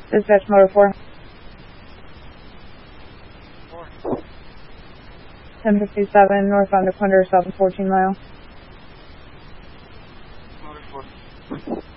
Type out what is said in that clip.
Dispatch Motor 4. 1057 northbound to Quinter, south of 14 mile. Motor 4.